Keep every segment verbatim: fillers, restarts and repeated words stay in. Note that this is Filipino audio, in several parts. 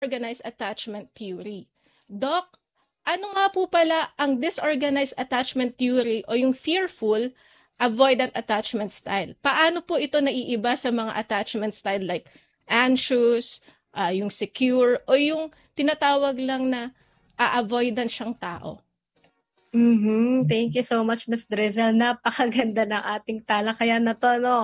disorganized attachment theory. Doc, ano nga po pala ang disorganized attachment theory o yung fearful avoidant attachment style? Paano po ito naiiba sa mga attachment style like anxious, uh, yung secure, o yung tinatawag lang na a-avoidant siyang tao? Mm-hmm. Thank you so much, Miz Drizzle. Napakaganda ng ating talakayan na to, no?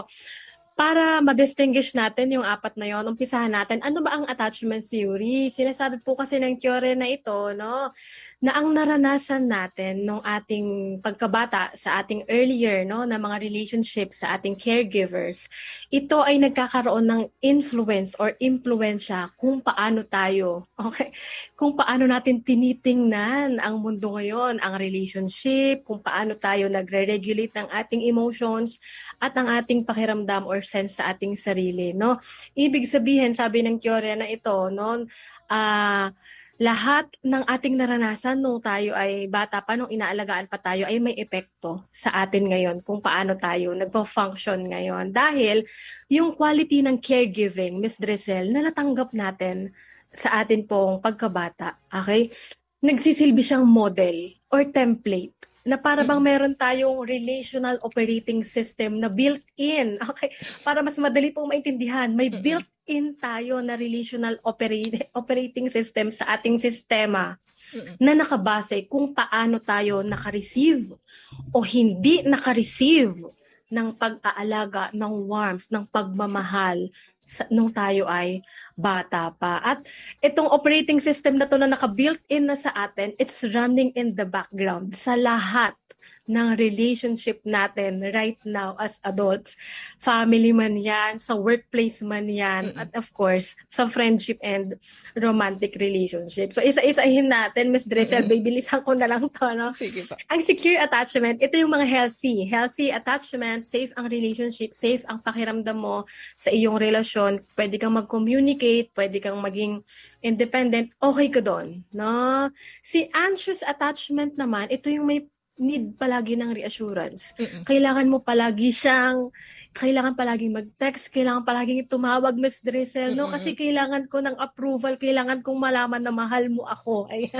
Para ma-distinguish natin yung apat na yon, umpisahan natin, ano ba ang attachment theory? Sinasabi po kasi ng teorya na ito, no, na ang naranasan natin nung ating pagkabata sa ating earlier, no, na mga relationships sa ating caregivers, ito ay nagkakaroon ng influence or impluensya kung paano tayo, okay? Kung paano natin tinitingnan ang mundo ngayon, ang relationship, kung paano tayo nagre-regulate ng ating emotions at ang ating pakiramdam or sense sa ating sarili, no? Ibig sabihin, sabi ng teorya na ito, no, uh, lahat ng ating naranasan nung tayo ay bata pa, nung inaalagaan pa tayo, ay may epekto sa atin ngayon kung paano tayo nagpo-function ngayon. Dahil yung quality ng caregiving, Miss Drizzle, na natanggap natin sa atin pong pagkabata, okay? Nagsisilbi siyang model or template na para bang meron tayong relational operating system na built-in. Okay? Para mas madali pong maintindihan, may mm-hmm. built-in tayo na relational operate, operating system sa ating sistema mm-hmm. na nakabase kung paano tayo naka-receive o hindi naka-receive ng pag-aalaga, ng warmth, ng pagmamahal sa, nung tayo ay bata pa. At itong operating system na to na naka-built-in na sa atin, it's running in the background sa lahat ng relationship natin right now as adults. Family man yan, sa workplace man yan, mm-hmm. at of course, sa friendship and romantic relationship. So isa-isahin natin, Miss Drizzle, mm-hmm. bibilisan ko na lang to. No? Sige pa. Ang secure attachment, ito yung mga healthy. Healthy attachment, safe ang relationship, safe ang pakiramdam mo sa iyong relasyon. Pwede kang mag-communicate, pwede kang maging independent, okay ka doon. No? Si anxious attachment naman, ito yung may need palagi ng reassurance. Mm-mm. Kailangan mo palagi siyang, kailangan palagi mag-text, kailangan palagi tumawag, Miss Drizzle, no? Mm-mm. Kasi kailangan ko ng approval, kailangan kong malaman na mahal mo ako. Ayan.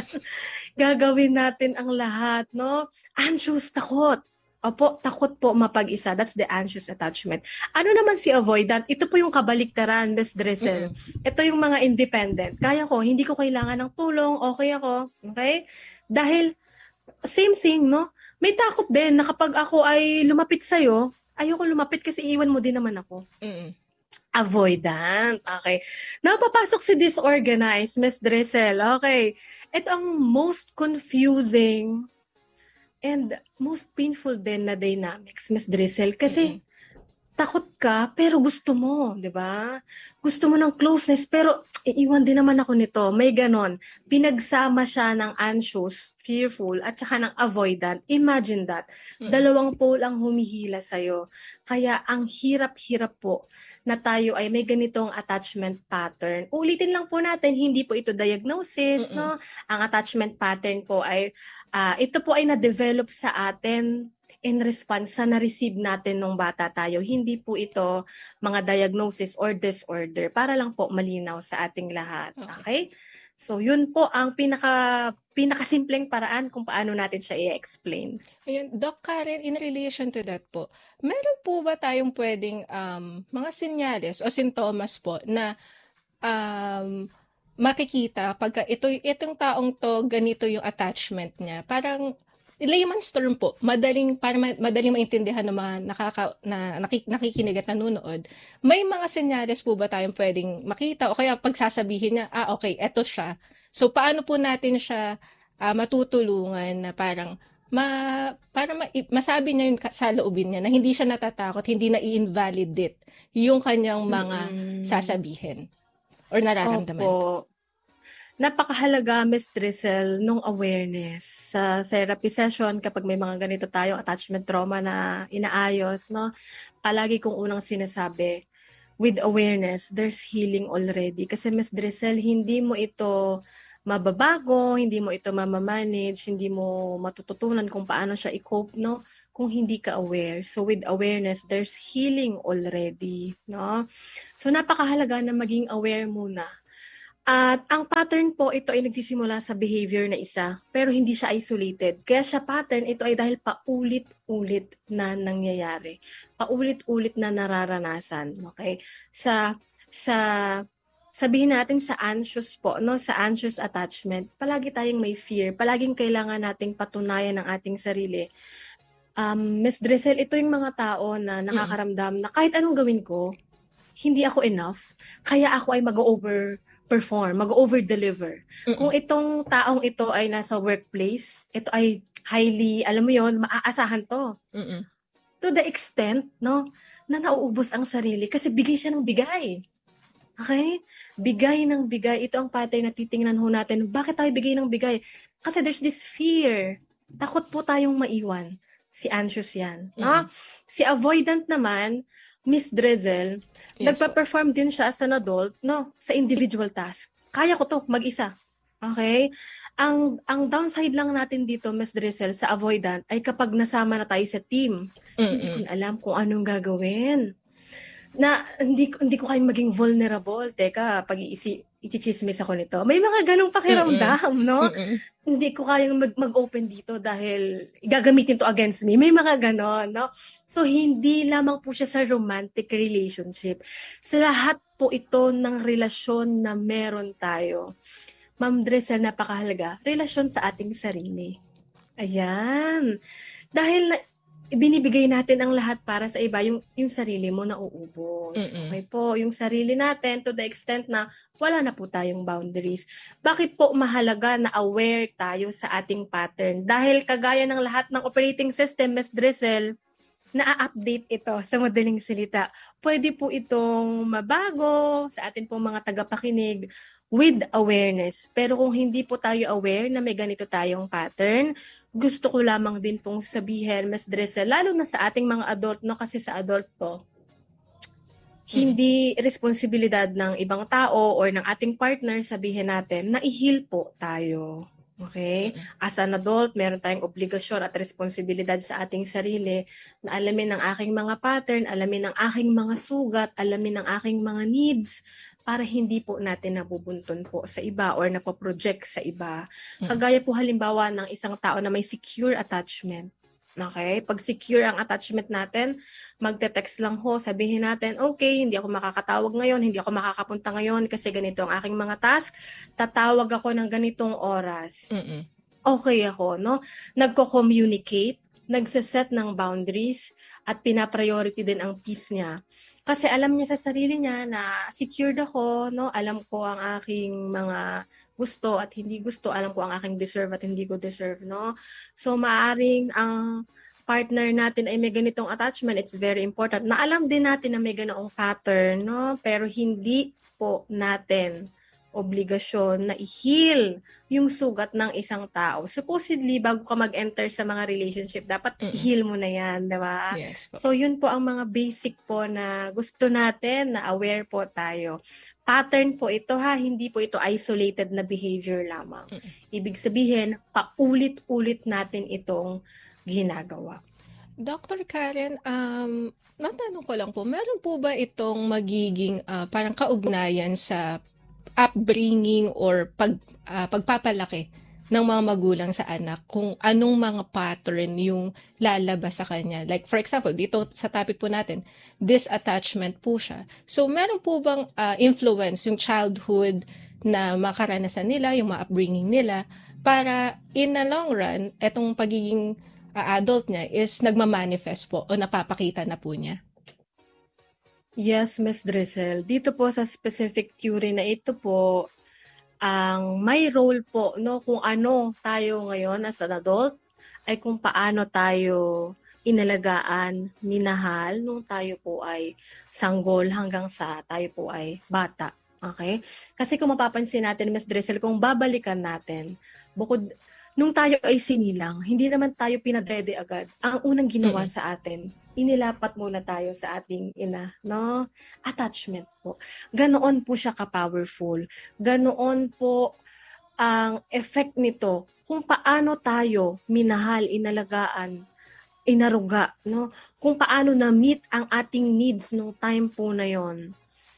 Gagawin natin ang lahat, no? Anxious, takot. Opo, takot po mapag-isa. That's the anxious attachment. Ano naman si avoidant? Ito po yung kabaliktaran, Miss Drizzle. Mm-hmm. Ito yung mga independent. Kaya ko, hindi ko kailangan ng tulong, okay ako. Okay? Dahil, same thing, no? May takot din na kapag ako ay lumapit sa'yo, ayoko lumapit kasi iwan mo din naman ako. Mm-hmm. Avoidant. Okay. Now, papasok si disorganized, Miss Drizzle. Okay. Ito ang most confusing and most painful din na dynamics, Miss Drizzle. Kasi, mm-hmm. takot ka, pero gusto mo, di ba? Gusto mo ng closeness, pero iiwan din naman ako nito. May ganon. Pinagsama siya ng anxious, fearful, at saka ng avoidant. Imagine that. Mm-hmm. Dalawang pole ang humihila sa'yo. Kaya ang hirap-hirap po na tayo ay may ganitong attachment pattern. Ulitin lang po natin, hindi po ito diagnosis, mm-hmm. no? Ang attachment pattern po ay, uh, ito po ay na-develop sa atin in response sa na-receive natin nung bata tayo. Hindi po ito mga diagnosis or disorder. Para lang po malinaw sa ating lahat. Okay? So, yun po ang pinaka pinakasimpleng paraan kung paano natin siya i-explain. Ayun, Doc Karen, in relation to that po, meron po ba tayong pwedeng um, mga senyales o sintomas po na um, makikita pagka ito, itong taong to, ganito yung attachment niya? Parang layman's term po, madaling para madaling maintindihan ng mga nakaka na nakik, nakikinig at nanonood. May mga senyales po ba tayong pwedeng makita o kaya pagsasabihin niya, ah okay, eto siya. So paano po natin siya uh, matutulungan na parang ma para ma, masabi niya yung sa loobin niya na hindi siya natatakot, hindi na i-invalidate yung kanyang mga mm-hmm. sasabihin or nararamdaman. Opo. Napakahalaga, Miss Drizzle, nung awareness sa therapy session kapag may mga ganito tayo attachment trauma na inaayos, no? Palagi kong unang sinasabi, with awareness, there's healing already. Kasi Miss Drizzle, hindi mo ito mababago, hindi mo ito mamamanage, hindi mo matututunan kung paano siya i-cope, no? Kung hindi ka aware. So with awareness, there's healing already, no? So napakahalaga na maging aware muna. At ang pattern po, ito ay nagsisimula sa behavior na isa, pero hindi siya isolated. Kaya siya pattern, ito ay dahil paulit-ulit na nangyayari. Paulit-ulit na nararanasan. Okay? Sa, sa, sabihin natin sa anxious po, no? Sa anxious attachment, palagi tayong may fear. Palaging kailangan nating patunayan ng ating sarili. Um, Miss Dressel, ito yung mga tao na nakakaramdam na kahit anong gawin ko, hindi ako enough, kaya ako ay mag-over perform, mag-over-deliver. Mm-mm. Kung itong taong ito ay nasa workplace, ito ay highly, alam mo yon, maaasahan to. Mm-mm. To the extent, no, na nauubos ang sarili kasi bigay siya ng bigay. Okay? Bigay ng bigay. Ito ang pattern na titingnan ho natin. Bakit tayo bigay ng bigay? Kasi there's this fear. Takot po tayong maiwan. Si anxious yan. No? Mm-mm. Si avoidant naman, Miss Dressel, Yes, nagpa-perform din siya as an adult, no, sa individual task. Kaya ko to, mag-isa. Okay? Ang ang downside lang natin dito, Miss Dressel, sa avoidant ay kapag nasama na tayo sa team, Mm-mm. hindi ko na alam kung anong gagawin. Na hindi ko hindi ko kayang maging vulnerable. Teka, pag-iisi i-chismis ako nito. May mga ganong pakiramdam, no? Mm-mm. Hindi ko kayang mag- mag-open dito dahil gagamitin to against me. May mga ganon, no? So, hindi lamang po siya sa romantic relationship. Sa lahat po ito ng relasyon na meron tayo. Ma'am Dressel, napakahalaga. Relasyon sa ating sarili. Ayan. Dahil na, binibigay natin ang lahat para sa iba, yung, yung sarili mo na uubos. Mm-mm. Okay po, yung sarili natin to the extent na wala na po tayong boundaries. Bakit po mahalaga na aware tayo sa ating pattern? Dahil kagaya ng lahat ng operating system, Miss Dressel, na-update ito sa madaling salita. Pwede po itong mabago sa atin po mga tagapakinig with awareness. Pero kung hindi po tayo aware na may ganito tayong pattern, gusto ko lamang din pong sabihin, Miss Dressel, lalo na sa ating mga adult, no? Kasi sa adult po, hindi responsibilidad ng ibang tao or ng ating partner sabihin natin na i-heal po tayo. Okay? As an adult, meron tayong obligasyon at responsibilidad sa ating sarili na alamin ang aking mga pattern, alamin ang aking mga sugat, alamin ang aking mga needs para hindi po natin nabubuntun po sa iba or napoproject sa iba. Kagaya po halimbawa ng isang tao na may secure attachment. Okay? Pag secure ang attachment natin, magte-text lang ho, sabihin natin, okay, hindi ako makakatawag ngayon, hindi ako makakapunta ngayon kasi ganito ang aking mga task, tatawag ako ng ganitong oras. Mm-mm. Okay ako, no? Nagko-communicate, nagse-set ng boundaries, at pina-priority din ang peace niya. Kasi alam niya sa sarili niya na secured ako, no? Alam ko ang aking mga gusto at hindi gusto, alam ko ang aking deserve at hindi ko deserve, no? So maaring ang partner natin ay may ganitong attachment, it's very important. Na alam din natin na may ganoong pattern, no? Pero hindi po natin obligasyon na i-heal yung sugat ng isang tao. Supposedly, bago ka mag-enter sa mga relationship, dapat Mm-mm. i-heal mo na yan, di ba? Yes po. So, yun po ang mga basic po na gusto natin, na aware po tayo. Pattern po ito ha, hindi po ito isolated na behavior lamang. Ibig sabihin, paulit-ulit natin itong ginagawa. Doctor Karen, um, matanong ko lang po, meron po ba itong magiging ah, parang kaugnayan sa upbringing or pag, ah, pagpapalaki ng mga magulang sa anak kung anong mga pattern yung lalabas sa kanya? Like for example, dito sa topic po natin, disattachment po siya. So meron po bang ah, influence yung childhood na makaranasan nila, yung mga upbringing nila, para in the long run, etong pagiging ah, adult niya is nagmamanifest po o napapakita na po niya? Yes, Miss Dressel. Dito po sa specific theory na ito po, ang may role po, no, kung ano tayo ngayon as an adult, ay kung paano tayo inalagaan, minahal, nung tayo po ay sanggol hanggang sa tayo po ay bata. Okay? Kasi kung mapapansin natin, Miss Dressel, kung babalikan natin, bukod, nung tayo ay sinilang, hindi naman tayo pinadrede agad. Ang unang ginawa Mm-mm. sa atin, inilapat muna tayo sa ating ina, no? Attachment po. Ganoon po siya ka-powerful. Ganoon po ang effect nito kung paano tayo minahal, inalagaan, inaruga, no? Kung paano na-meet ang ating needs no time po na yon.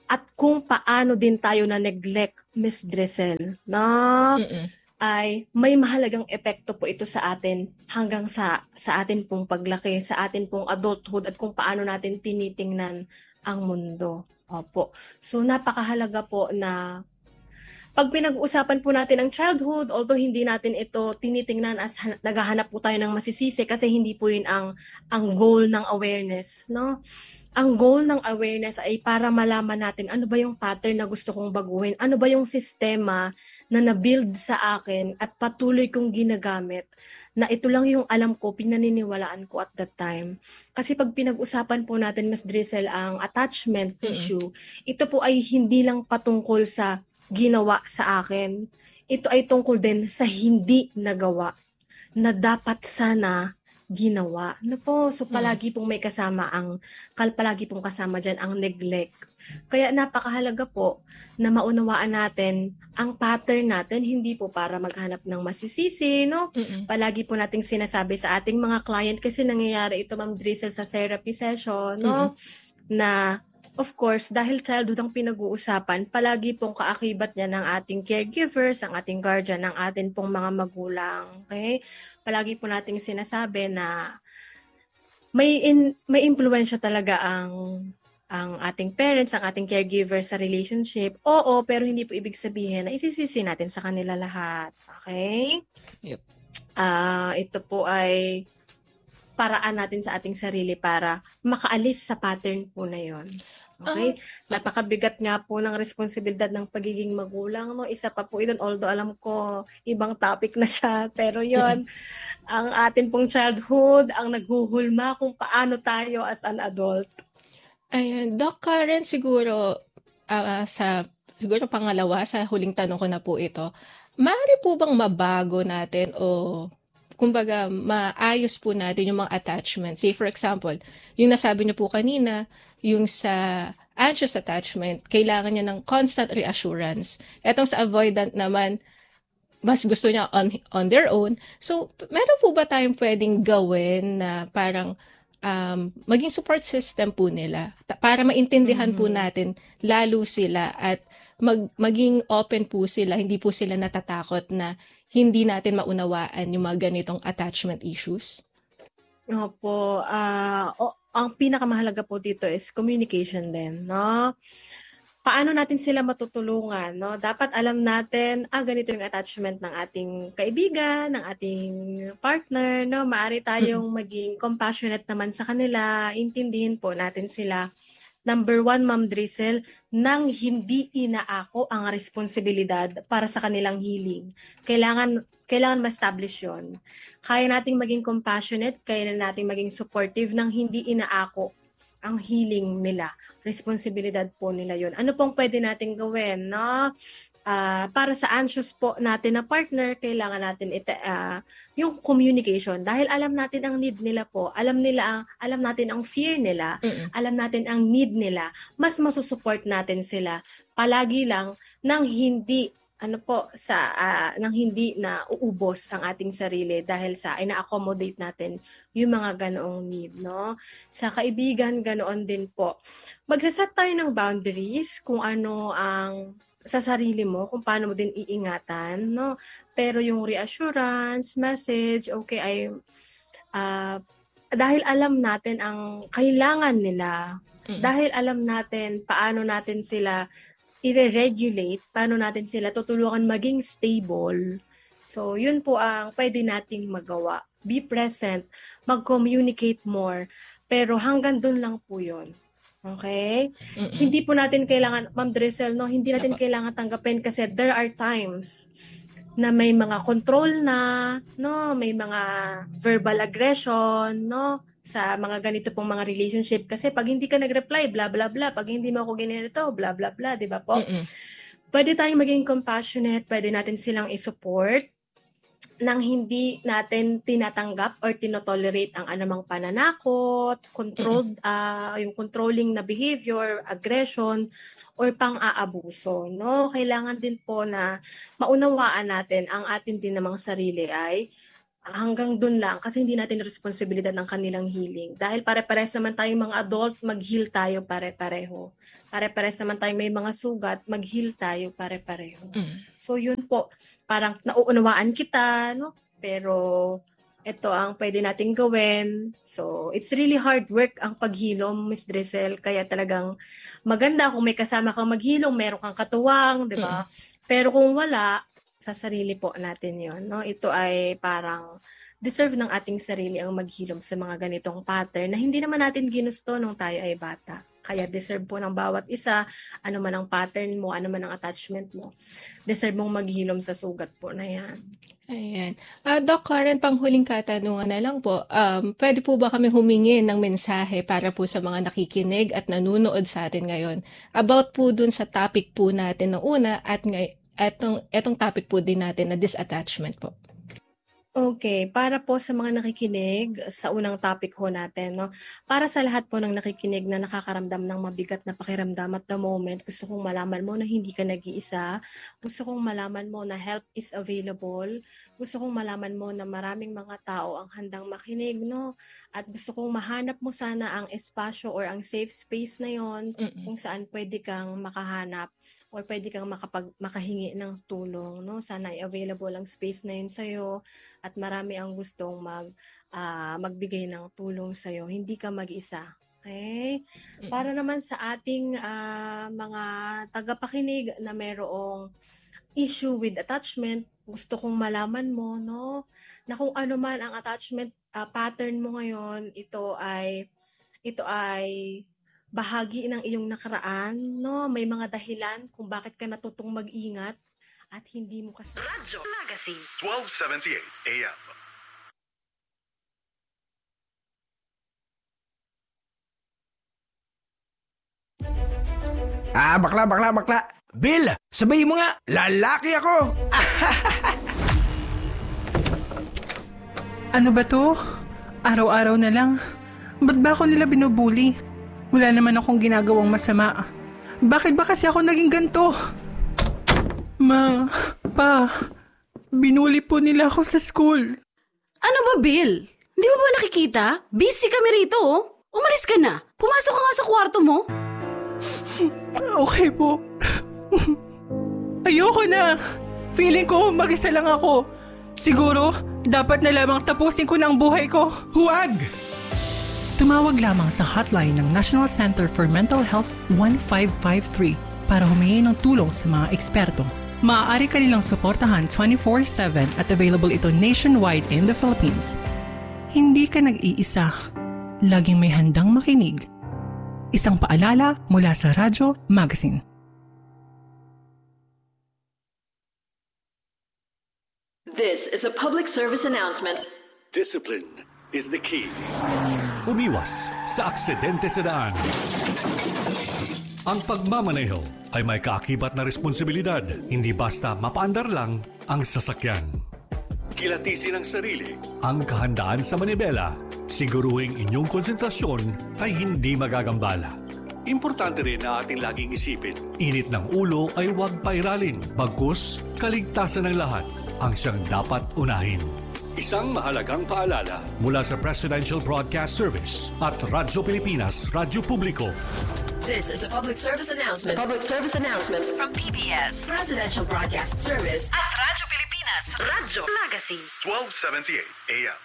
at kung paano din tayo na neglect, Miss Drisel, na Mm-mm. ay may mahalagang epekto po ito sa atin hanggang sa sa atin pong paglaki, sa atin pong adulthood at kung paano natin tinitingnan ang mundo. Opo. So napakahalaga po na pag pinag-uusapan po natin ang childhood, although hindi natin ito tinitingnan as han- naghahanap po tayo ng masisisi kasi hindi po yun ang ang goal ng awareness, no? Ang goal ng awareness ay para malaman natin ano ba yung pattern na gusto kong baguhin, ano ba yung sistema na na-build sa akin at patuloy kong ginagamit na ito lang yung alam ko, pinaniniwalaan ko at that time. Kasi pag pinag-usapan po natin, Mas Drisel, ang attachment Mm-mm. issue, ito po ay hindi lang patungkol sa ginawa sa akin. Ito ay tungkol din sa hindi nagawa na dapat sana ginawa. Ano po, so palagi pong may kasama ang, kal palagi pong kasama dyan ang neglect. Kaya napakahalaga po na maunawaan natin ang pattern natin, hindi po para maghanap ng masisisi, no? Mm-mm. Palagi po nating sinasabi sa ating mga client kasi nangyayari ito, Ma'am Drisel, sa therapy session, no? Na of course, dahil childhood ang pinag-uusapan, palagi pong kaakibat niya ng ating caregivers, ang ating guardian, ang atin pong mga magulang. Okay? Palagi po nating sinasabi na may in, may impluwensya talaga ang ang ating parents, ang ating caregivers sa relationship. Oo, pero hindi po ibig sabihin na isisisi natin sa kanila lahat. Okay? Yep. Ah, ito po ay paraan natin sa ating sarili para makaalis sa pattern po na 'yon. Okay? Ah, Napakabigat nga po ng responsibilidad ng pagiging magulang, no? Isa pa po ito, although alam ko ibang topic na siya, pero 'yon, ang atin pong childhood ang naghuhulma kung paano tayo as an adult. Ayun, Doc Karen, siguro ah, sa siguro pangalawa sa huling tanong ko na po ito. Maaari po bang mabago natin o kumbaga maayos po natin yung mga attachments? Say for example, yung nasabi niyo po kanina, yung sa anxious attachment, kailangan niya ng constant reassurance. Etong sa avoidant naman, mas gusto niya on, on their own. So, meron po ba tayong pwedeng gawin na parang um, maging support system po nila ta- para maintindihan po Mhm. natin lalo sila at mag, maging open po sila, hindi po sila natatakot na hindi natin maunawaan yung mga ganitong attachment issues? Opo, ah, o ang pinakamahalaga po dito is communication din, 'no? Paano natin sila matutulungan, 'no? Dapat alam natin, ah, ganito yung attachment ng ating kaibigan, ng ating partner, 'no? Maaari tayong maging compassionate naman sa kanila, intindihin po natin sila. Number one, Ma'am Drisel, nang hindi inaako ang responsibilidad para sa kanilang healing. Kailangan kailangan ma-establish yun. Kaya nating maging compassionate, kaya nating maging supportive nang hindi inaako ang healing nila. Responsibilidad po nila yun. Ano pong pwede nating gawin, no? Ah, para sa anxious po natin na partner, kailangan natin ita, ah, yung communication. Dahil alam natin ang need nila po, alam nila ang alam natin ang fear nila, Mm-mm. alam natin ang need nila, mas masusupport natin sila. Palagi lang nang hindi ano po sa ah, nang hindi na uubos ang ating sarili dahil sa ina-accommodate natin yung mga ganoong need, no? Sa kaibigan ganoon din po. Magse-set tayo ng boundaries kung ano ang sa sarili mo, kung paano mo din iingatan, no? Pero yung reassurance, message, okay, ay ah, dahil alam natin ang kailangan nila, Mm. dahil alam natin paano natin sila i-regulate, paano natin sila tutulungan maging stable. So, yun po ang pwede nating magawa. Be present, mag-communicate more, pero hanggang dun lang po yun. Okay? Mm-mm. Hindi po natin kailangan, Ma'am Drisel, no, hindi natin Apo. kailangan tanggapin kasi there are times na may mga control na, no, may mga verbal aggression, no, sa mga ganito pong mga relationship kasi pag hindi ka nag-reply, bla bla bla, pag hindi mo ako ginanito, bla bla bla, di ba po? Mm-mm. Pwede tayong maging compassionate, pwede natin silang i-support nang hindi natin tinatanggap or tinotolerate ang anumang pananakot, controlled, ah, yung controlling na behavior, aggression, or pang-aabuso, no? Kailangan din po na maunawaan natin ang atin din namang sarili ay hanggang dun lang kasi hindi natin responsibilidad ng kanilang healing. Dahil pare-pares naman tayong mga adult, mag-heal tayo pare-pareho. Pare-pares naman tayong may mga sugat, mag-heal tayo pare-pareho. Mm. So yun po, parang nauunawaan kita, no? Pero ito ang pwede nating gawin. So, it's really hard work ang paghilom, Miss Drizzle. Kaya talagang maganda kung may kasama kang maghilom, meron kang katuwang, di ba? Mm. Pero kung wala, sa sarili po natin yon, no? Ito ay parang deserve ng ating sarili ang maghilom sa mga ganitong pattern na hindi naman natin ginusto nung tayo ay bata. Kaya deserve po ng bawat isa, ano man ang pattern mo, ano man ang attachment mo, deserve mong maghilom sa sugat po na yan. Ayan. Uh, Doc Karen, panghuling katanungan na lang po, um, pwede po ba kami humingi ng mensahe para po sa mga nakikinig at nanunood sa atin ngayon about po dun sa topic po natin na una at ngay- etong, etong topic po din natin na disattachment po? Okay, para po sa mga nakikinig sa unang topic ho natin, no? Para sa lahat po ng nakikinig na nakakaramdam ng mabigat na pakiramdam at the moment, gusto kong malaman mo na hindi ka nag-iisa, gusto kong malaman mo na help is available, gusto kong malaman mo na maraming mga tao ang handang makinig, no? At gusto kong mahanap mo sana ang espasyo or ang safe space na yon kung saan pwede kang makahanap or pwede kang makapag, makahingi ng tulong, no? Sana i-available ang space na yun sa'yo at marami ang gustong mag, uh, magbigay ng tulong sa'yo. Hindi ka mag-isa. Okay? Para naman sa ating uh, mga tagapakinig na mayroong issue with attachment, gusto kong malaman mo, no? Na kung ano man ang attachment uh, pattern mo ngayon, ito ay, ito ay bahagi ng iyong nakaraan, no? May mga dahilan kung bakit ka natutong mag-ingat at hindi mo kasi... Radyo Magazine. twelve seventy-eight A M. Ah, bakla, bakla, bakla. Bill, sabayin mo nga, lalaki ako. Ano ba to? Araw-araw na lang. Ba't ba ako nila binubuli? Wala naman akong ginagawang masama. Bakit ba kasi ako naging ganito? Ma, pa, binuli po nila ako sa school. Ano ba, Bill? Hindi mo ba nakikita? Busy kami rito, oh. Umalis ka na. Pumasok ka nga sa kwarto mo. Okay po. Ayoko na. Feeling ko mag-isa lang ako. Siguro, dapat na lamang tapusin ko na ang buhay ko. Huwag! Tumawag lamang sa hotline ng National Center for Mental Health one five five three para humingi ng tulong sa mga eksperto. Maaari ka nilang suportahan twenty-four seven at available ito nationwide in the Philippines. Hindi ka nag-iisa. Laging may handang makinig. Isang paalala mula sa Radyo Magazine. This is a public service announcement. Discipline is the key. Umiwas sa aksidente sa daan. Ang pagmamaneho ay may kaakibat na responsibilidad. Hindi basta mapaandar lang ang sasakyan. Kilatisin ang sarili, ang kahandaan sa manibela. Siguruhing inyong konsentrasyon ay hindi magagambala. Importante rin na ating laging isipin, init ng ulo ay huwag pairalin. Bagkus, kaligtasan ng lahat ang siyang dapat unahin. Isang mahalagang paalala mula sa Presidential Broadcast Service at Radyo Pilipinas, Radyo Publiko. This is a public service announcement. A public service announcement from P B S, Presidential Broadcast Service at Radyo Pilipinas, Radyo Magazine. twelve seventy-eight A M.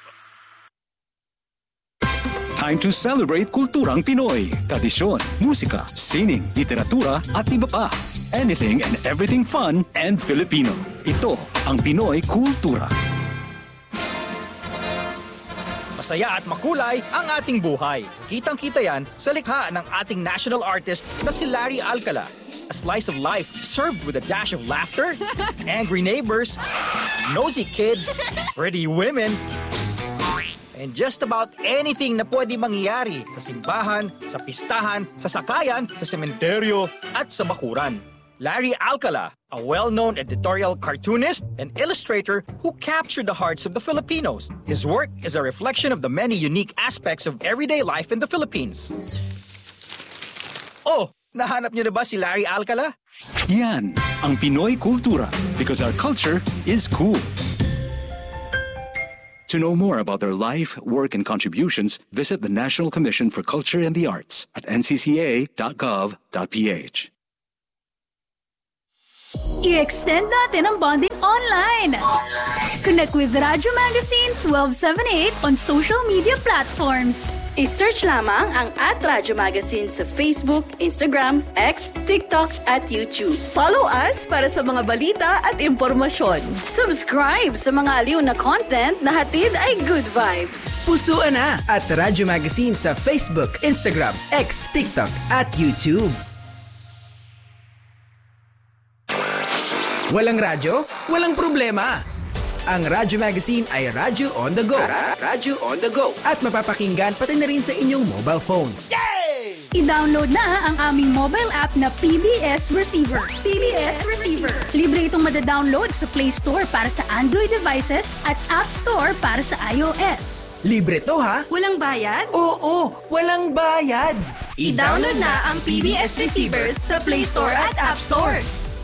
Time to celebrate kulturang Pinoy. Tradisyon, musika, sining, literatura at iba pa. Anything and everything fun and Filipino. Ito ang Pinoy Kultura. Masaya at makulay ang ating buhay. Kitang-kita yan sa likha ng ating national artist na si Larry Alcala. A slice of life served with a dash of laughter, angry neighbors, nosy kids, pretty women, and just about anything na pwede mangyari sa simbahan, sa pistahan, sa sakayan, sa sementeryo, at sa bakuran. Larry Alcala, a well-known editorial cartoonist and illustrator who captured the hearts of the Filipinos. His work is a reflection of the many unique aspects of everyday life in the Philippines. Oh, nahanap niyo na ba si Larry Alcala? Yan ang Pinoy Kultura because our culture is cool. To know more about their life, work, and contributions, visit the National Commission for Culture and the Arts at n c c a dot gov dot p h. I-extend natin ang bonding online. Connect with Radyo Magazine twelve seventy-eight on social media platforms. I-search lamang ang at Radyo Magazine sa Facebook, Instagram, X, TikTok at YouTube. Follow us para sa mga balita at impormasyon. Subscribe sa mga aliw na content na hatid ay good vibes. Pusuan na at Radyo Magazine sa Facebook, Instagram, X, TikTok at YouTube. Walang radyo? Walang problema! Ang Radyo Magazine ay Radyo on the go. Radyo on the go. At mapapakinggan pati na rin sa inyong mobile phones. Yay! I-download na ang aming mobile app na P B S Receiver. P B S Receiver. Libre itong madadownload sa Play Store para sa Android devices at App Store para sa iOS. Libre to ha? Walang bayad? Oo, walang bayad. I-download na ang P B S Receiver sa Play Store at App Store.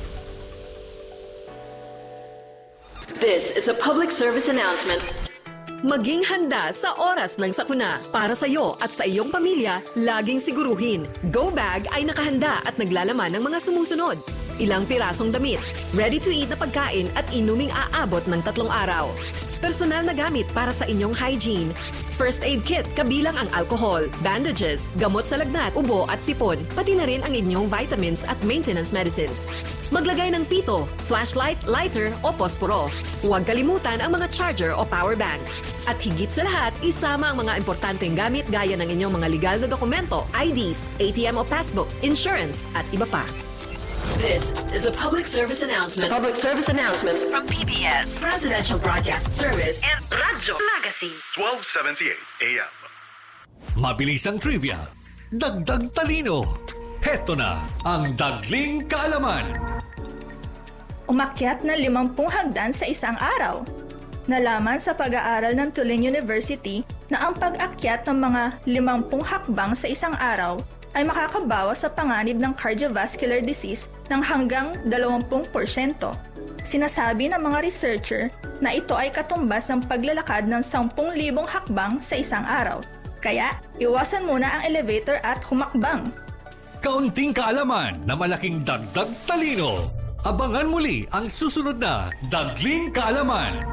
This is a public service announcement. Maging handa sa oras ng sakuna. Para sa iyo at sa iyong pamilya, laging siguruhin. Go Bag ay nakahanda at naglalaman ng mga sumusunod. Ilang pirasong damit, ready-to-eat na pagkain at inuming aabot ng tatlong araw. Personal na gamit para sa inyong hygiene. First aid kit kabilang ang alcohol, bandages, gamot sa lagnat, ubo at sipon, pati na rin ang inyong vitamins at maintenance medicines. Maglagay ng pito, flashlight, lighter o posporo. Huwag kalimutan ang mga charger o power bank. At higit sa lahat, isama ang mga importanteng gamit gaya ng inyong mga legal na dokumento, I Ds, A T M o passbook, insurance at iba pa. This is a public service announcement. Public service announcement from P B S, Presidential Broadcast Service, and Radyo Magazine. twelve seventy-eight A M. Mabilisang trivia, dagdag talino. Heto na ang Dagling Kaalaman. Umakyat na limampung hagdan sa isang araw. Nalaman sa pag-aaral ng Tulane University na ang pag-akyat ng mga limampung hakbang sa isang araw ay makakabawas sa panganib ng cardiovascular disease ng hanggang dalawampu porsyento. Sinasabi ng mga researcher na ito ay katumbas ng paglalakad ng sampung libong hakbang sa isang araw. Kaya, iwasan muna ang elevator at humakbang. Kaunting kaalaman na malaking dagdag talino. Abangan muli ang susunod na Dagling Kaalaman.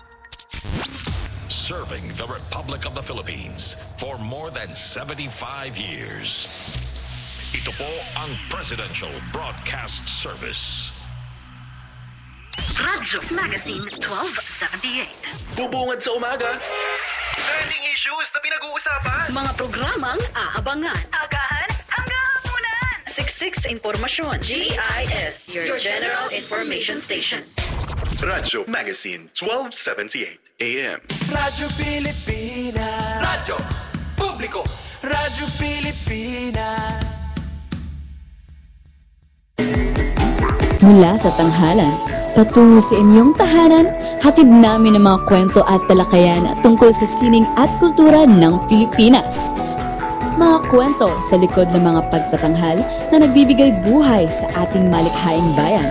Serving the Republic of the Philippines for more than seventy-five years. Ito po ang Presidential Broadcast Service. Radyo Magazine twelve seventy-eight. Bubungad sa umaga. Trending issues na pinag-uusapan. Mga programang aabangan. Agahan hanggang hapunan. Siksik impormasyon. G I S, your, your General Information Station. Radyo Magazine twelve seventy-eight A M. Radyo Pilipinas. Radyo Publiko. Radyo Pilipinas. Mula sa tanghalan, patungo sa inyong tahanan, hatid namin ang mga kwento at talakayan tungkol sa sining at kultura ng Pilipinas. Mga kwento sa likod ng mga pagtatanghal na nagbibigay buhay sa ating malikhaing bayan.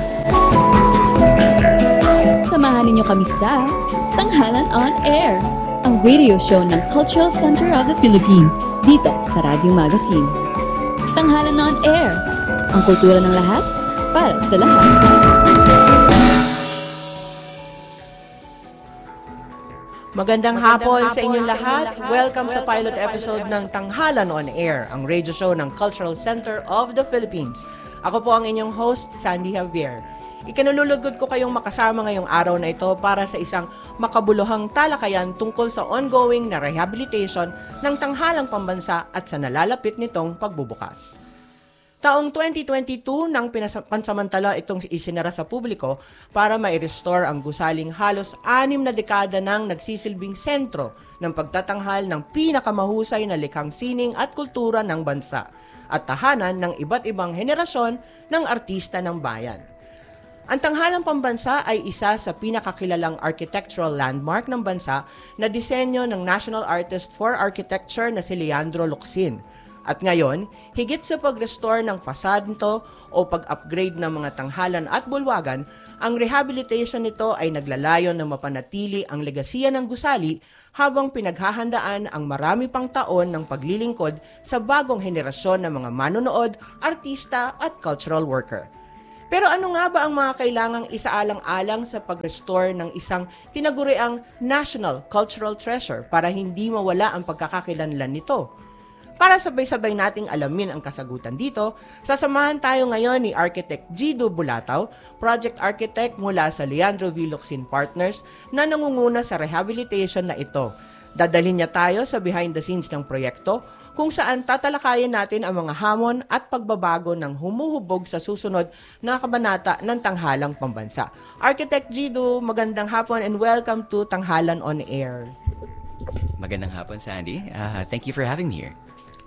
Samahan ninyo kami sa Tanghalan on Air, ang radio show ng Cultural Center of the Philippines dito sa Radyo Magazine. Tanghalan on Air, ang kultura ng lahat para sa lahat. Magandang hapon sa inyong lahat. Welcome sa pilot episode ng Tanghalan on Air, ang radio show ng Cultural Center of the Philippines. Ako po ang inyong host, Sandy Javier. Ikinululugod ko kayong makasama ngayong araw na ito para sa isang makabuluhang talakayan tungkol sa ongoing na rehabilitation ng tanghalang pambansa at sa nalalapit nitong pagbubukas. Taong twenty twenty-two nang pansamantala itong isinara sa publiko para ma-restore ang gusaling halos anim na dekada nang nagsisilbing sentro ng pagtatanghal ng pinakamahusay na likhang sining at kultura ng bansa at tahanan ng iba't ibang henerasyon ng artista ng bayan. Ang Tanghalang Pambansa ay isa sa pinakakilalang architectural landmark ng bansa na disenyo ng national artist for architecture na si Leandro Locsin. At ngayon, higit sa pag-restore ng fasad nito o pag-upgrade ng mga tanghalan at bulwagan, Ang rehabilitation nito ay naglalayon na mapanatili ang legasiya ng gusali habang pinaghahandaan ang marami pang taon ng paglilingkod sa bagong henerasyon ng mga manonood, artista at cultural worker. Pero ano nga ba ang mga kailangang isaalang-alang sa pag-restore ng isang tinaguriang national cultural treasure para hindi mawala ang pagkakakilanlan nito? Para sabay-sabay nating alamin ang kasagutan dito, sasamahan tayo ngayon ni Architect Gido Bulataw, Project Architect mula sa Leandro V. Locsin Partners na nangunguna sa rehabilitation na ito. Dadalhin niya tayo sa behind the scenes ng proyekto kung saan tatalakayin natin ang mga hamon at pagbabago ng humuhubog sa susunod na kabanata ng Tanghalang Pambansa. Architect Gido, magandang hapon and welcome to Tanghalan on Air. Magandang hapon, Sandy. Uh, thank you for having me here.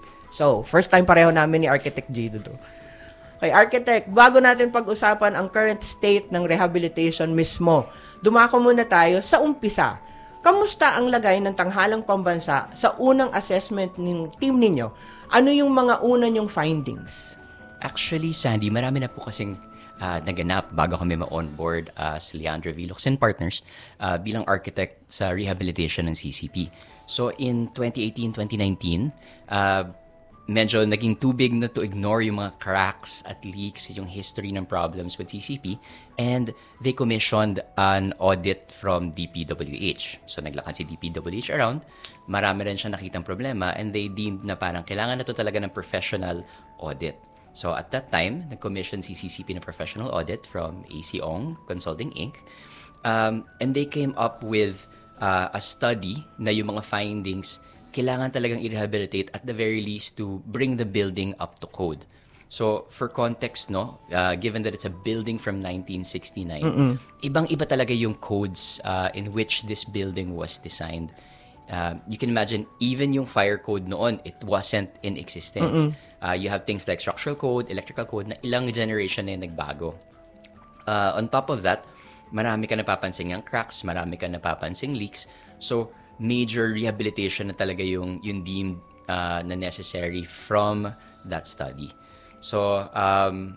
So, first time pareho namin ni Architect Gido to. Okay, Architect, bago natin pag-usapan ang current state ng rehabilitation mismo, dumako muna tayo sa umpisa. Kamusta ang lagay ng Tanghalang Pambansa sa unang assessment ng team ninyo? Ano yung mga una nyong findings? Actually, Sandy, marami na po kasing uh, naganap bago kami ma-onboard as Leandro V. Locsin Partners uh, bilang architect sa rehabilitation ng C C P. So, in twenty eighteen twenty nineteen, uh, medyo naging too big na to ignore yung mga cracks at leaks, yung history ng problems with C C P, and they commissioned an audit from D P W H. So naglakad si D P W H around, marami rin siya nakitang problema, and they deemed na parang kailangan na to talaga ng professional audit. So at that time, nag-commission si C C P ng professional audit from A C Ong Consulting Incorporated. Um, and they came up with uh, a study na yung mga findings kailangan talagang i-rehabilitate at the very least to bring the building up to code. So, for context, no, uh, given that it's a building from nineteen sixty-nine, Mm-mm. ibang-iba talaga yung codes uh, in which this building was designed. Uh, you can imagine, even yung fire code noon, it wasn't in existence. Uh, you have things like structural code, electrical code, na ilang generation na yung nagbago. Uh, on top of that, marami ka napapansing ang cracks, marami ka napapansing leaks. So, major rehabilitation na talaga yung, yung deemed uh, na necessary from that study. So, um,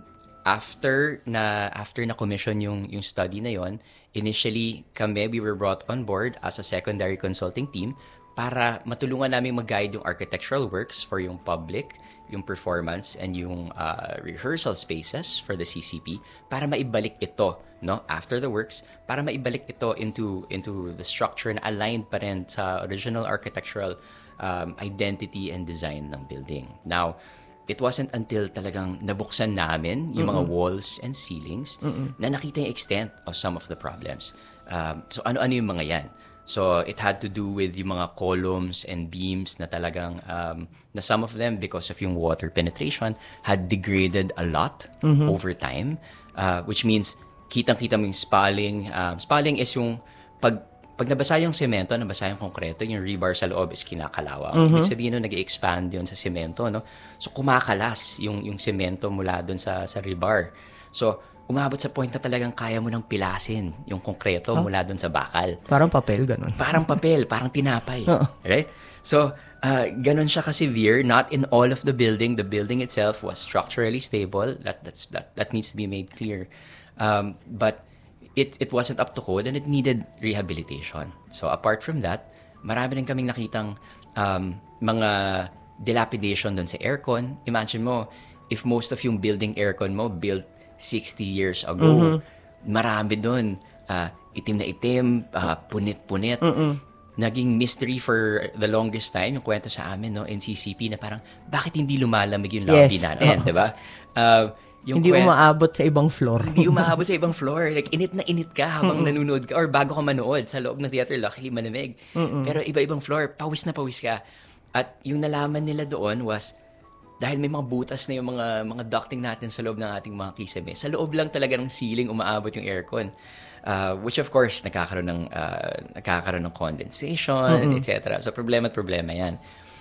after na after na commission yung, yung study na yon, initially kami, we were brought on board as a secondary consulting team para matulungan namin mag-guide yung architectural works for yung public, yung performance, and yung uh, rehearsal spaces for the C C P para maibalik ito, no, after the works, para maibalik ito into into the structure na aligned pa rin sa original architectural um, identity and design ng building. Now, it wasn't until talagang nabuksan namin yung Mm-mm. mga walls and ceilings Mm-mm. na nakita yung extent of some of the problems. Um, so, ano-ano yung mga yan? So, it had to do with yung mga columns and beams na talagang, um, na some of them, because of yung water penetration, had degraded a lot mm-hmm. over time, uh, which means, kitang-kita mo yung spalling. Um, spalling is yung, pag, pag nabasa yung semento, nabasa yung konkreto, yung rebar sa loob is kinakalawang. Mm-hmm. Ibig sabihin nun, nag-expand yun sa semento, no? So, kumakalas yung, yung semento mula dun sa, sa rebar. So, umabot sa point na talagang kaya mo nang pilasin yung konkreto huh? mula doon sa bakal. Parang papel, ganun. Parang papel, parang tinapay. Right? So, uh, ganun siya ka-severe. Not in all of the building. The building itself was structurally stable. That that's that that needs to be made clear. Um, but it it wasn't up to code and it needed rehabilitation. So, apart from that, marami rin kaming nakitang um, mga dilapidation doon sa aircon. Imagine mo, if most of yung building aircon mo built sixty years ago, mm-hmm. marami doon, uh, itim na itim, uh, punit-punit. Mm-mm. Naging mystery for the longest time, yung kwento sa amin, no, N C C P, na parang, bakit hindi lumalamig yung lobby yes. natin, oh. diba? Uh, yung hindi kwent- umaabot sa ibang floor. Hindi umaabot sa ibang floor. Like, init na init ka habang Mm-mm. nanonood ka, or bago ka manood sa loob ng theater, luckily malamig. Mm-mm. Pero iba-ibang floor, pawis na pawis ka. At yung nalaman nila doon was, dahil may mga butas na yung mga mga ducting natin sa loob ng ating mga kisame, sa loob lang talaga ng ceiling umaabot yung aircon. Uh, which of course, nakakaroon ng, uh, nakakaroon ng condensation, mm-hmm. et cetera. So, problema at problema yan.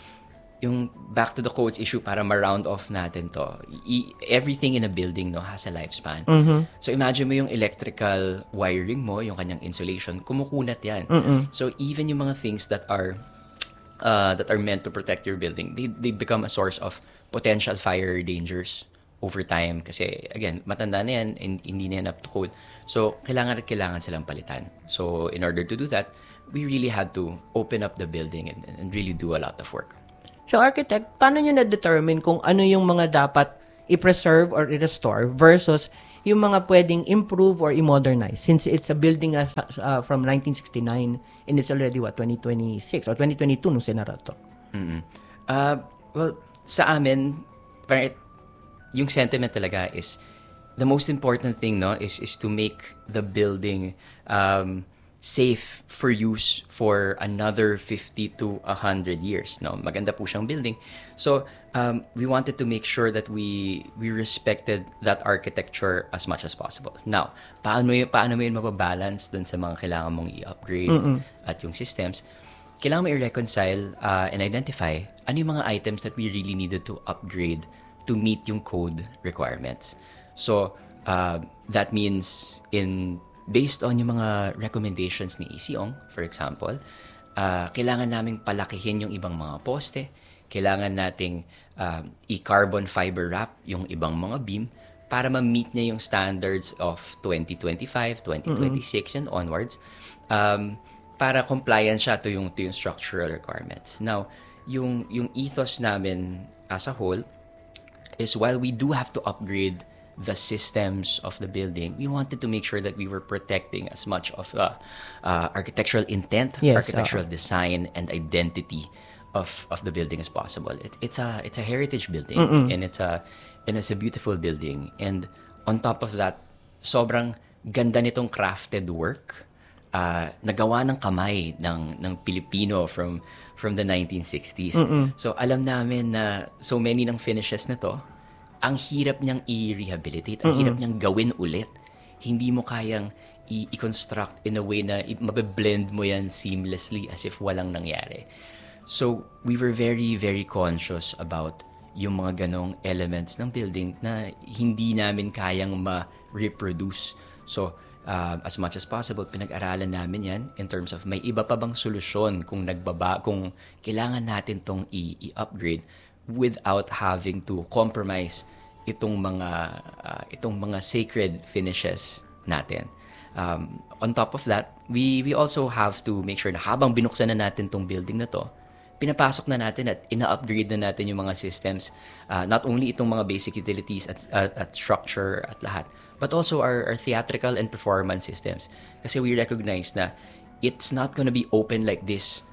Yung back to the codes issue, para ma-round off natin to, I- everything in a building, no, has a lifespan. Mm-hmm. So, imagine mo yung electrical wiring mo, yung kanyang insulation, kumukunat yan. Mm-hmm. So, even yung mga things that are uh, that are meant to protect your building, they, they become a source of potential fire dangers over time. Kasi, again, matanda na yan, hindi na yan up to code. So, kailangan at kailangan silang palitan. So, in order to do that, we really had to open up the building and, and really do a lot of work. So, architect, paano nyo na-determine kung ano yung mga dapat i-preserve or i-restore versus yung mga pwedeng improve or i-modernize, since it's a building uh, uh, from nineteen sixty-nine and it's already, what, twenty twenty-six or twenty twenty-two nung sinara to? Mm-hmm. Uh, well, sa amin, parang it, yung sentiment talaga is the most important thing, no, is is to make the building um, safe for use for another fifty to one hundred years, no. Maganda po siyang building. So, um, we wanted to make sure that we we respected that architecture as much as possible. Now, paano yun, paano mo yun mapabalance dun sa mga kailangan mong i-upgrade Mm-mm. at yung systems? Kailangan mo i-reconcile uh, and identify ano yung mga items that we really needed to upgrade to meet yung code requirements. So, uh, that means in based on yung mga recommendations ni E C O N, for example, uh, kailangan naming palakihin yung ibang mga poste, kailangan nating uh, i-carbon fiber wrap yung ibang mga beam para ma-meet niya yung standards of twenty twenty-five, twenty twenty-six mm-hmm. and onwards. Um, para compliant siya to yung, to yung structural requirements. Now, yung, yung ethos namin as a whole is while we do have to upgrade the systems of the building, we wanted to make sure that we were protecting as much of uh, uh, architectural intent, yes, architectural uh-huh. design, and identity of of the building as possible. It, it's a it's a heritage building, Mm-mm. and it's a and it's a beautiful building. And on top of that, sobrang ganda nitong crafted work. Uh, nagawa ng kamay ng ng Pilipino from from the nineteen sixties. Mm-mm. So alam namin na so many ng finishes nito, ang hirap niyang i-rehabilitate, ang Mm-mm. hirap niyang gawin ulit. Hindi mo kayang i- i-construct in a way na i- mabe-blend mo yan seamlessly as if walang nangyari. So we were very very conscious about yung mga ganong elements ng building na hindi namin kayang ma-reproduce. So Uh, as much as possible, pinag-aralan namin yan in terms of may iba pa bang solusyon kung nagbaba, kung kailangan natin tong i- i-upgrade without having to compromise itong mga uh, itong mga sacred finishes natin. Um, on top of that, we we also have to make sure na habang binuksan na natin tong building na to, pinapasok na natin at ina-upgrade na natin yung mga systems, uh, not only itong mga basic utilities at, at, at structure at lahat, but also our, our theatrical and performance systems. Kasi we recognize na it's not gonna be open like this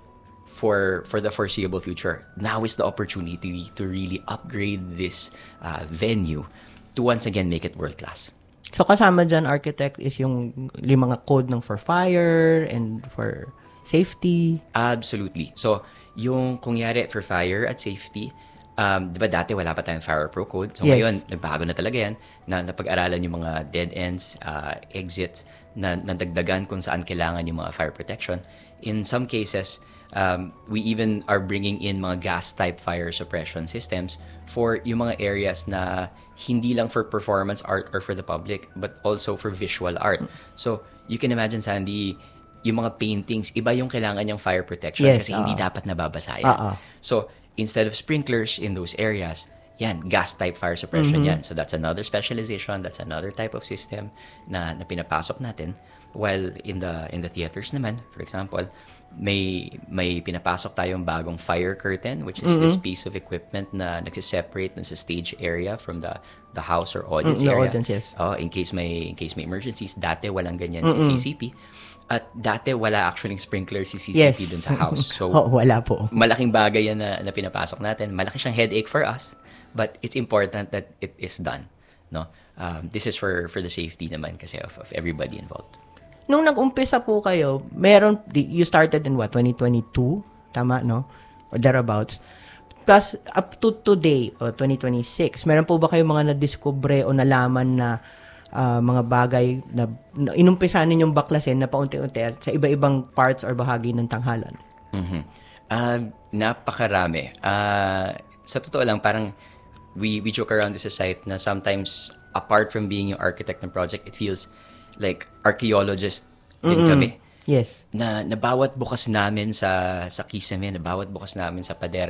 for for the foreseeable future. Now is the opportunity to really upgrade this uh, venue to once again make it world-class. So kasama dyan, architect, is yung limang code ng for fire and for safety? Absolutely. So, yung kung yari for fire at safety, Um, di ba dati wala pa tayong Fire Pro Code? So yes. Ngayon, nagbago na talaga yan na napag-aralan yung mga dead ends, uh, exits, na nadagdagan kung saan kailangan yung mga fire protection. In some cases, um, we even are bringing in mga gas-type fire suppression systems for yung mga areas na hindi lang for performance art or for the public, but also for visual art. So, you can imagine, Sandy, yung mga paintings, iba yung kailangan yung fire protection yes, kasi uh, hindi dapat nababasa yan. Uh-uh. So, instead of sprinklers in those areas, yan, gas-type fire suppression mm-hmm. yan. So that's another specialization, that's another type of system na, na pinapasok natin. While in the in the theaters naman, for example, may may pinapasok tayong bagong fire curtain, which is mm-hmm. this piece of equipment na nagsiseparate dun sa stage area from the the house or audience mm-hmm. area. Audience, yes. Oh, in case may in case may emergencies, dati walang ganyan mm-hmm. si C C P. At dati wala actually sprinkler si C C P yes. dun sa house. So oh, wala po. Malaking bagay yan na, na pinapasok natin. Malaki siyang headache for us, but it's important that it is done. No, um, this is for for the safety naman kasi of, of everybody involved. Nung nag-umpisa po kayo, meron you started in what twenty twenty-two, tama no? Or thereabouts. Plus up to today o twenty twenty-six, meron po ba kayong mga na-discover o nalaman na Uh, mga bagay na, na inumpisan ninyong baklasin na paunti-unti at sa iba-ibang parts or bahagi ng tanghalan? Mm-hmm. Uh, napakarami. Uh, sa totoo lang, parang we, we joke around this site na sometimes, apart from being yung architect ng project, it feels like archaeologist din mm-hmm. kami. Yes. Na, na bawat bukas namin sa, sa kisame, na bawat bukas namin sa pader,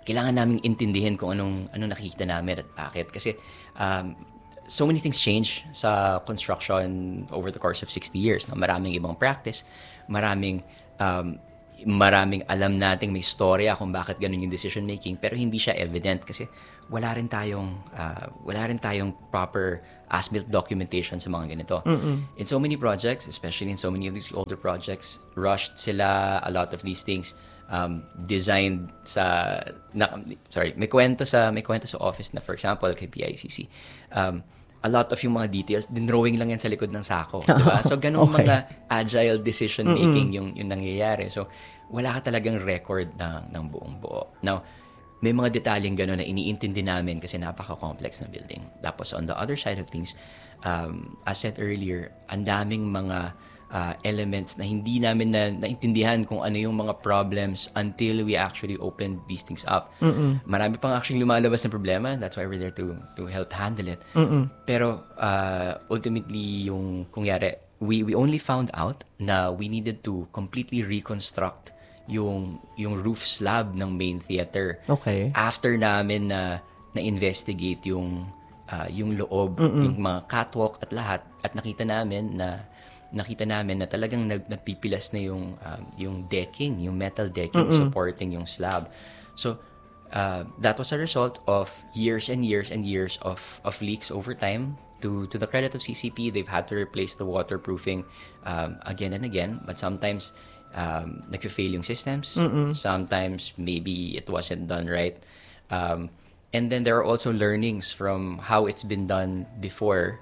kailangan naming intindihin kung anong, anong nakikita namin at bakit. Kasi um, so many things change sa construction over the course of sixty years. No? Maraming ibang practice, maraming um, maraming alam nating may storya kung bakit ganun yung decision making, pero hindi siya evident kasi wala rin tayong uh, wala rin tayong proper as-built documentation sa mga ganito. Mm-mm. In so many projects, especially in so many of these older projects, rushed sila, a lot of these things um, designed sa na, sorry, may kwento sa may kwento sa office na, for example, kay P I C C. Um, a lot of yung mga details, dinrawing lang yan sa likod ng sako, di ba? So ganung okay. mga agile decision making yung yung nangyayari. So wala ka talagang record ng ng buong buo. Now, may mga detalyeng gano'n na iniintindi namin kasi napaka-complex na building. Tapos on the other side of things, um, as said earlier, ang daming mga uh, elements na hindi namin na naintindihan kung ano yung mga problems until we actually open these things up. Mm-mm. Marami pang actually lumalabas ng problema. That's why we're there to to help handle it. Mm-mm. Pero uh, ultimately, yung kungyari, we, we only found out na we needed to completely reconstruct yung yung roof slab ng main theater. Okay. After namin na na-investigate yung uh, yung loob, Mm-mm. yung mga catwalk at lahat, at nakita namin na nakita namin na talagang nag, nagpipilas na yung um, yung decking, yung metal decking Mm-mm. supporting yung slab. So uh, that was a result of years and years and years of of leaks over time. To to the credit of C C P, they've had to replace the waterproofing um, again and again, but sometimes Um, nag-fail yung systems. Mm-mm. Sometimes maybe it wasn't done right. Um, and then there are also learnings from how it's been done before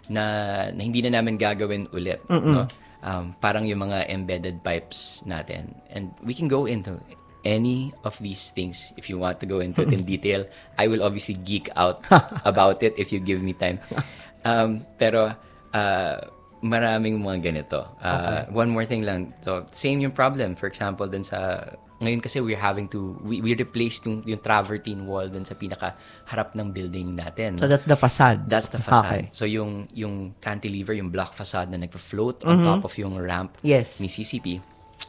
na, na hindi na namin gagawin ulit. No? Um, parang yung mga embedded pipes natin. And we can go into any of these things if you want to go into it in detail. I will obviously geek out about it if you give me time. Um, pero uh, maraming mga ganito. Uh, Okay. One more thing lang. So, same yung problem. For example, dun sa... Ngayon kasi we're having to... We, we replaced yung, yung travertine wall dun sa pinaka-harap ng building natin. So, that's the facade? That's the facade. Okay. So, yung, yung cantilever, yung block facade na nagpa-float on Mhm. top of yung ramp Yes. ni C C P,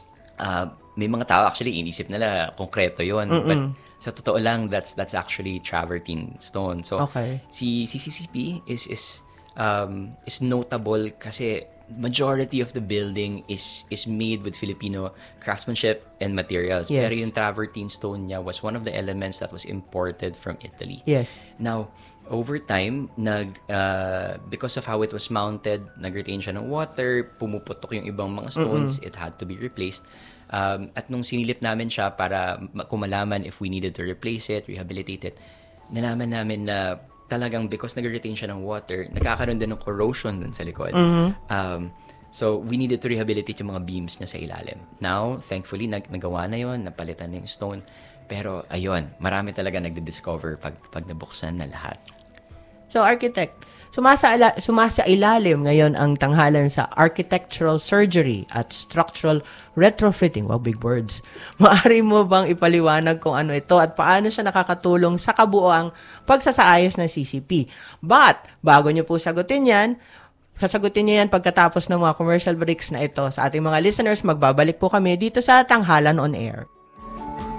uh, may mga tao actually inisip nila konkreto yun. Mm-mm. But sa totoo lang, that's that's actually travertine stone. So, Okay. si, si C C P is... is Um, is notable kasi majority of the building is is made with Filipino craftsmanship and materials. Yes. Pero yung travertine stone niya was one of the elements that was imported from Italy. Yes. Now, over time, nag uh, because of how it was mounted, nag-retain siya ng water, pumuputok yung ibang mga stones, Mm-mm. it had to be replaced. Um, at nung sinilip namin siya para ma- kumalaman if we needed to replace it, rehabilitate it, nalaman namin na talagang because nag-retain siya ng water, nagkakaroon din ng corrosion dun sa likod. Mhm. Um, so, we needed to rehabilitate yung mga beams niya sa ilalim. Now, thankfully, nag nagawa na yun, napalitan na yung stone. Pero, ayun, marami talaga nagdi-discover pag, pag nabuksan na lahat. So, architect, sumasa, sumasa ilalim ngayon ang tanghalan sa architectural surgery at structural retrofitting. Wow, big words. Maaari mo bang ipaliwanag kung ano ito at paano siya nakakatulong sa kabuoang pagsasaayos ng C C P? But, bago nyo po sagutin yan, sasagutin nyo yan pagkatapos ng mga commercial breaks na ito. Sa ating mga listeners, magbabalik po kami dito sa Tanghalan on Air.